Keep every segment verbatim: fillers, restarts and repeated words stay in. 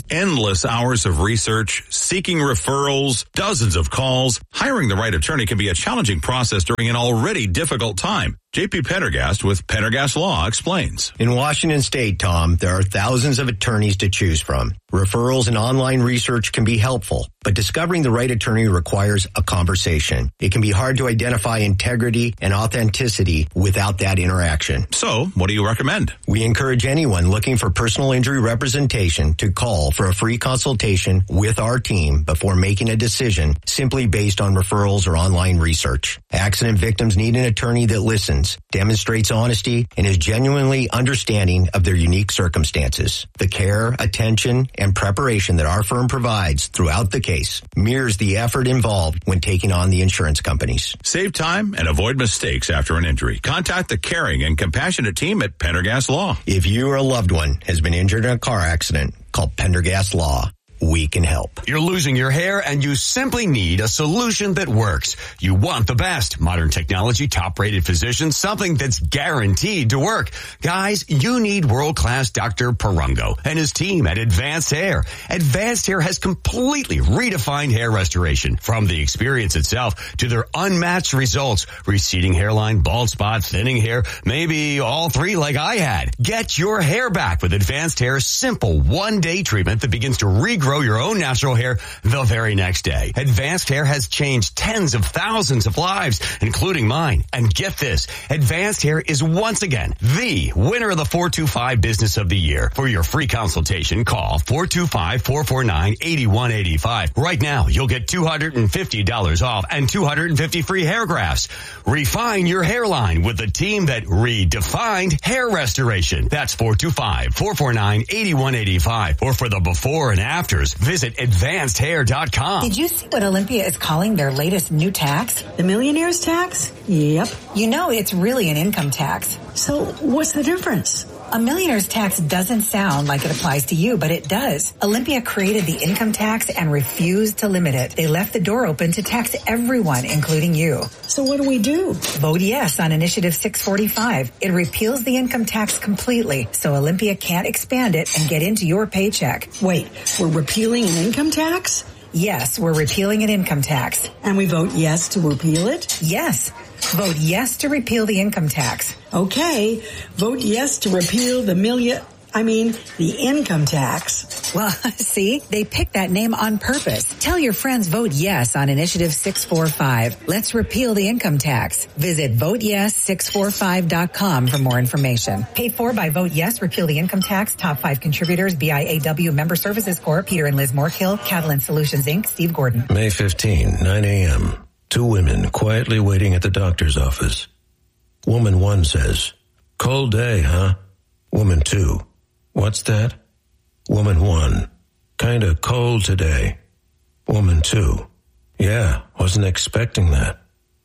Endless hours of research, seeking referrals, dozens of calls. Hiring the right attorney can be a challenging process during an already difficult time. J P Pendergast with Pendergast Law explains. In Washington State, Tom, there are thousands of attorneys to choose from. Referrals and online research can be helpful, but discovering the right attorney requires a conversation. It can be hard to identify integrity and authenticity without that interaction. So, what do you recommend? We encourage anyone looking for personal injury representation to call for a free consultation with our team before making a decision simply based on referrals or online research. Accident victims need an attorney that listens, demonstrates honesty, and is genuinely understanding of their unique circumstances. The care, attention, and preparation that our firm provides throughout the case mirrors the effort involved when taking on the insurance companies. Save time and avoid mistakes after an injury. Contact the caring and compassionate team at Pendergast Law. If you or a loved one has been injured in a car accident, call Pendergast Law. We can help. You're losing your hair and you simply need a solution that works. You want the best. Modern technology, top-rated physicians, something that's guaranteed to work. Guys, you need world-class Doctor Perungo and his team at Advanced Hair. Advanced Hair has completely redefined hair restoration. From the experience itself to their unmatched results. Receding hairline, bald spot, thinning hair, maybe all three like I had. Get your hair back with Advanced Hair's simple one-day treatment that begins to regrow grow your own natural hair the very next day. Advanced Hair has changed tens of thousands of lives, including mine. And get this, Advanced Hair is once again the winner of the four two five Business of the Year. For your free consultation, call four two five, four four nine, eight one eight five. Right now, you'll get two hundred fifty dollars off and two hundred fifty free hair grafts. Refine your hairline with the team that redefined hair restoration. That's four two five, four four nine, eight one eight five. Or for the before and after, visit advanced hair dot com. Did you see what Olympia is calling their latest new tax? The millionaire's tax? Yep. You know it's really an income tax. So what's the difference? A millionaire's tax doesn't sound like it applies to you, but it does. Olympia created the income tax and refused to limit it. They left the door open to tax everyone, including you. So what do we do? Vote yes on Initiative six forty-five. It repeals the income tax completely, so Olympia can't expand it and get into your paycheck. Wait, we're repealing an income tax? Yes, we're repealing an income tax. And we vote yes to repeal it? Yes. Vote yes to repeal the income tax. Okay. Vote yes to repeal the million, I mean, the income tax. Well, see, they picked that name on purpose. Tell your friends vote yes on Initiative six forty-five. Let's repeal the income tax. Visit vote yes six forty-five dot com for more information. Paid for by Vote Yes, Repeal the Income Tax. Top five contributors, B I A W Member Services Corp, Peter and Liz Moorkill, Catalan Solutions, Incorporated, Steve Gordon. May fifteenth, nine a.m. Two women quietly waiting at the doctor's office. Woman one says, "Cold day, huh?" Woman two, "What's that?" Woman one, "Kinda cold today." Woman two, "Yeah, wasn't expecting that."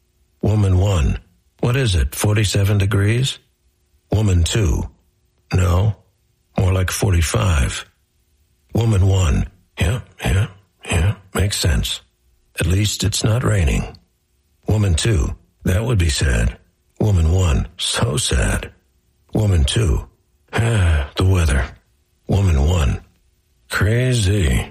Woman one, "What is it, forty-seven degrees?" Woman two, "No, more like forty-five." Woman one, "Yeah, yeah, yeah, makes sense. At least it's not raining." Woman two, "That would be sad." Woman one, "So sad." Woman two, "Ah, the weather." Woman one, "Crazy."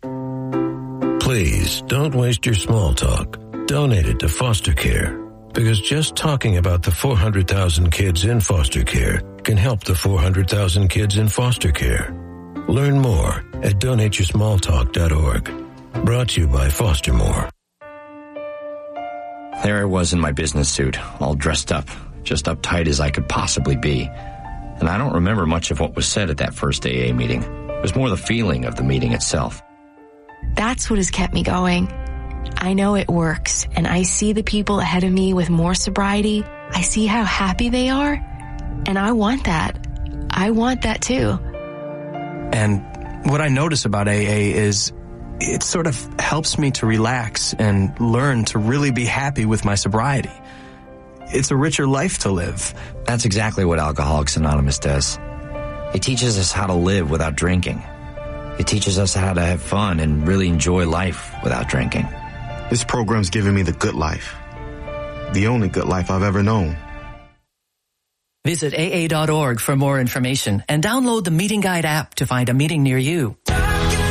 Please don't waste your small talk. Donate it to foster care, because just talking about the four hundred thousand kids in foster care can help the four hundred thousand kids in foster care. Learn more at donate your small talk dot org. Brought to you by Foster More. There I was in my business suit, all dressed up, just uptight as I could possibly be. And I don't remember much of what was said at that first A A meeting. It was more the feeling of the meeting itself. That's what has kept me going. I know it works, and I see the people ahead of me with more sobriety. I see how happy they are, and I want that. I want that too. And what I notice about A A is it sort of helps me to relax and learn to really be happy with my sobriety. It's a richer life to live. That's exactly what Alcoholics Anonymous does. It teaches us how to live without drinking. It teaches us how to have fun and really enjoy life without drinking. This program's given me the good life. The only good life I've ever known. Visit A A dot org for more information and download the Meeting Guide app to find a meeting near you.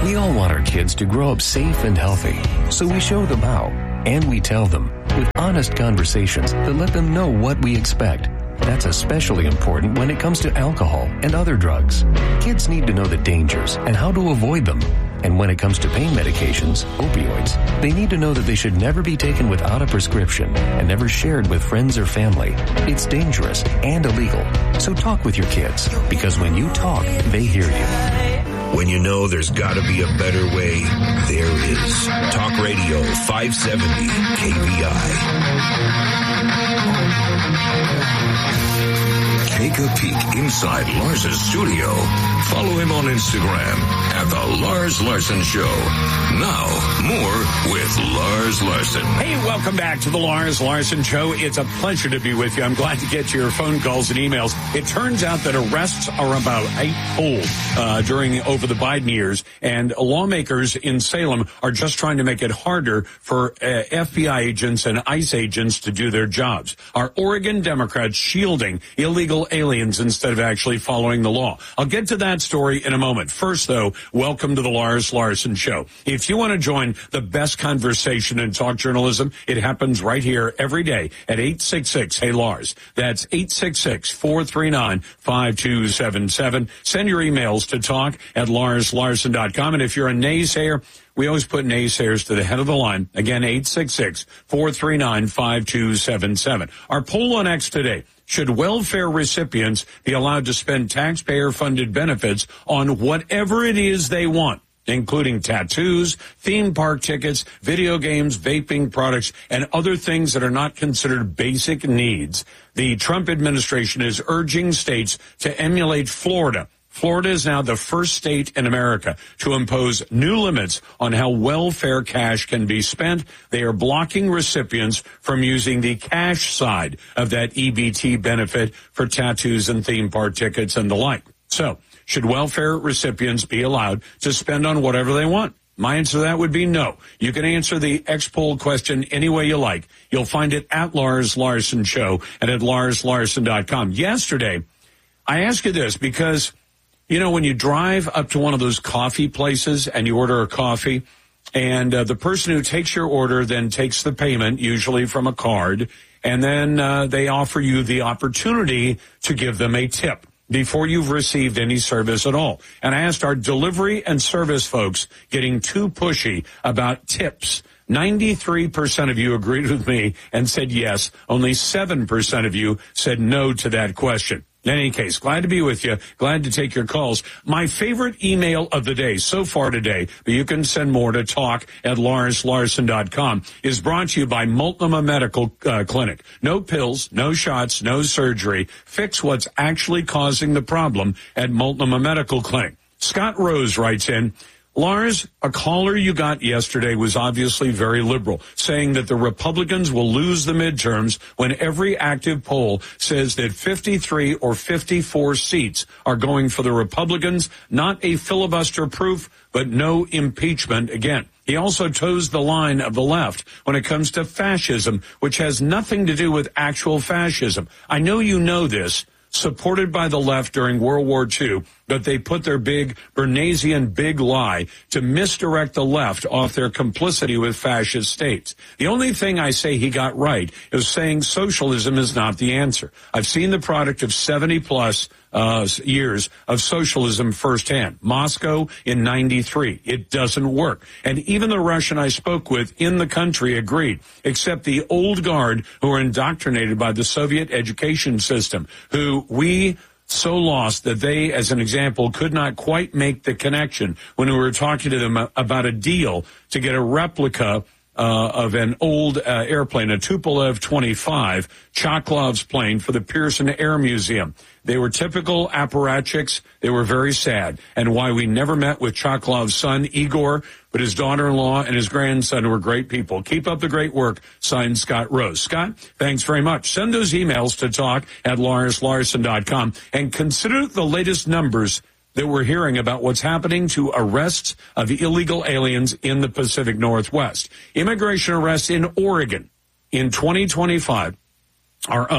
We all want our kids to grow up safe and healthy, so we show them how, and we tell them with honest conversations that let them know what we expect. That's especially important when it comes to alcohol and other drugs. Kids need to know the dangers and how to avoid them. And when it comes to pain medications, opioids, they need to know that they should never be taken without a prescription and never shared with friends or family. It's dangerous and illegal. So talk with your kids, because when you talk, they hear you. When you know there's got to be a better way, there is. Talk Radio five seventy K V I. Take a peek inside Lars's studio. Follow him on Instagram at The Lars Larson Show. Now, more with Lars Larson. Hey, welcome back to The Lars Larson Show. It's a pleasure to be with you. I'm glad to get your phone calls and emails. It turns out that arrests are about eightfold uh, during over the Biden years, and lawmakers in Salem are just trying to make it harder for uh, F B I agents and ICE agents to do their jobs. Are Oregon Democrats shielding illegal aliens instead of actually following the law? I'll get to that story in a moment. First, though, welcome to the Lars Larson Show. If you want to join the best conversation in talk journalism, it happens right here every day at eight six six, hey Lars. That's eight six six, four three nine, five two seven seven. Send your emails to talk at lars larson dot com. And if you're a naysayer, we always put naysayers to the head of the line. Again, eight six six, four three nine, five two seven seven. Our poll on X today: should welfare recipients be allowed to spend taxpayer-funded benefits on whatever it is they want, including tattoos, theme park tickets, video games, vaping products, and other things that are not considered basic needs? The Trump administration is urging states to emulate Florida. Florida is now the first state in America to impose new limits on how welfare cash can be spent. They are blocking recipients from using the cash side of that E B T benefit for tattoos and theme park tickets and the like. So, should welfare recipients be allowed to spend on whatever they want? My answer to that would be no. You can answer the X poll question any way you like. You'll find it at Lars Larson Show and at lars larson dot com. Yesterday, I asked you this because, you know, when you drive up to one of those coffee places and you order a coffee, and uh, the person who takes your order then takes the payment, usually from a card, and then uh, they offer you the opportunity to give them a tip before you've received any service at all. And I asked, our delivery and service folks getting too pushy about tips? ninety-three percent of you agreed with me and said yes. Only seven percent of you said no to that question. In any case, glad to be with you. Glad to take your calls. My favorite email of the day so far today, but you can send more to talk at lars larson dot com, is brought to you by Multnomah Medical uh, Clinic. No pills, no shots, no surgery. Fix what's actually causing the problem at Multnomah Medical Clinic. Scott Rose writes in, Lars, a caller you got yesterday was obviously very liberal, saying that the Republicans will lose the midterms when every active poll says that fifty-three or fifty-four seats are going for the Republicans, not a filibuster proof, but no impeachment again. He also toes the line of the left when it comes to fascism, which has nothing to do with actual fascism. I know you know this. Supported by the left during World War Two, but they put their big Bernaysian big lie to misdirect the left off their complicity with fascist states. The only thing I say he got right is saying socialism is not the answer. I've seen the product of seventy plus uh, years of socialism firsthand. Moscow in ninety-three. It doesn't work. And even the Russian I spoke with in the country agreed, except the old guard who are indoctrinated by the Soviet education system, who we so lost that they, as an example, could not quite make the connection when we were talking to them about a deal to get a replica uh, of an old uh, airplane, a Tupolev twenty-five, Chekhov's plane for the Pearson Air Museum. They were typical apparatchiks. They were very sad. And why we never met with Chekhov's son, Igor, but his daughter-in-law and his grandson were great people. Keep up the great work. Signed, Scott Rose. Scott, thanks very much. Send those emails to talk at lars larson dot com and consider the latest numbers that we're hearing about what's happening to arrests of illegal aliens in the Pacific Northwest. Immigration arrests in Oregon in twenty twenty-five are up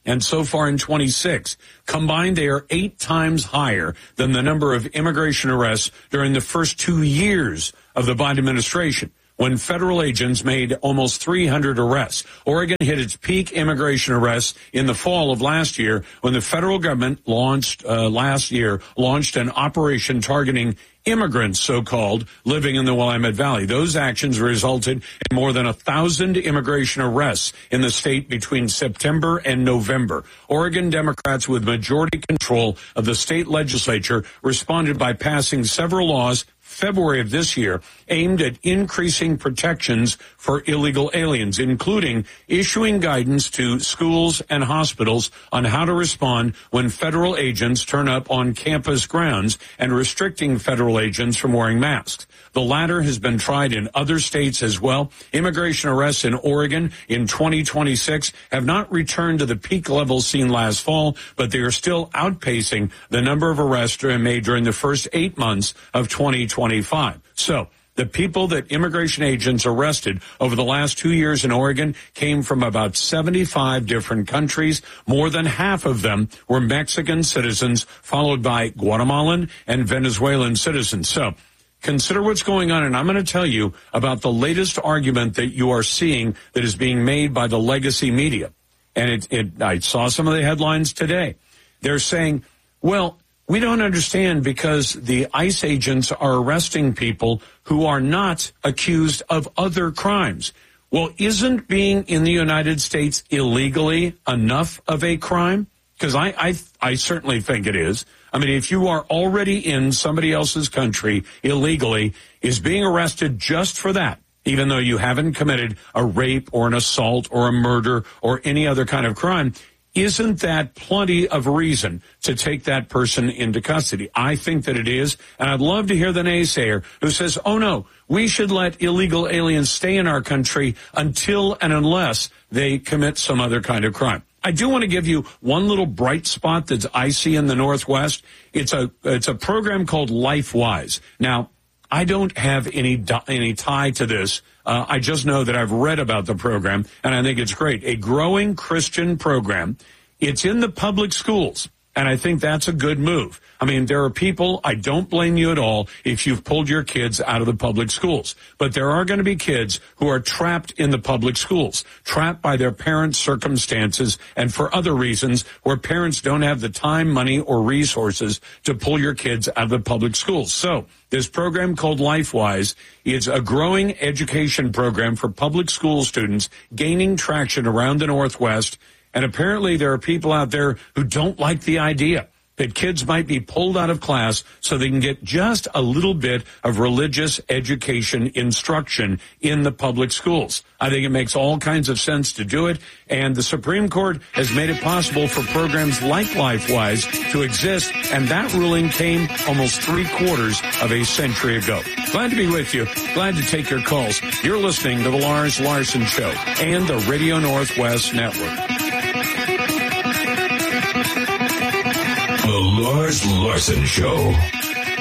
and so far in twenty-six. Combined, they are eight times higher than the number of immigration arrests during the first two years of the Biden administration, when federal agents made almost three hundred arrests. Oregon hit its peak immigration arrests in the fall of last year when the federal government launched, uh, last year, launched an operation targeting immigrants, so-called, living in the Willamette Valley. Those actions resulted in more than a thousand immigration arrests in the state between September and November. Oregon Democrats with majority control of the state legislature responded by passing several laws February of this year aimed at increasing protections for illegal aliens, including issuing guidance to schools and hospitals on how to respond when federal agents turn up on campus grounds and restricting federal agents from wearing masks. The latter has been tried in other states as well. Immigration arrests in Oregon in twenty twenty-six have not returned to the peak levels seen last fall, but they are still outpacing the number of arrests made during the first eight months of twenty twenty-five. So, the people that immigration agents arrested over the last two years in Oregon came from about seventy-five different countries. More than half of them were Mexican citizens, followed by Guatemalan and Venezuelan citizens. So, consider what's going on, and I'm going to tell you about the latest argument that you are seeing that is being made by the legacy media. And it, it, I saw some of the headlines today. They're saying, well, we don't understand because the ICE agents are arresting people who are not accused of other crimes. Well, isn't being in the United States illegally enough of a crime? Because I, I, I certainly think it is. I mean, if you are already in somebody else's country illegally, is being arrested just for that, even though you haven't committed a rape or an assault or a murder or any other kind of crime, isn't that plenty of reason to take that person into custody? I think that it is, and I'd love to hear the naysayer who says, oh no, we should let illegal aliens stay in our country until and unless they commit some other kind of crime. I do want to give you one little bright spot that I see in the Northwest. It's a it's a program called LifeWise. Now, I don't have any any tie to this. Uh, I just know that I've read about the program, and I think it's great. A growing Christian program. It's in the public schools, and I think that's a good move. I mean, there are people, I don't blame you at all if you've pulled your kids out of the public schools. But there are going to be kids who are trapped in the public schools, trapped by their parents' circumstances and for other reasons where parents don't have the time, money, or resources to pull your kids out of the public schools. So this program called LifeWise is a growing education program for public school students gaining traction around the Northwest. And apparently there are people out there who don't like the idea that kids might be pulled out of class so they can get just a little bit of religious education instruction in the public schools. I think it makes all kinds of sense to do it, and the Supreme Court has made it possible for programs like LifeWise to exist, and that ruling came almost three quarters of a century ago. Glad to be with you. Glad to take your calls. You're listening to the Lars Larson Show and the Radio Northwest Network. The Lars Larson Show.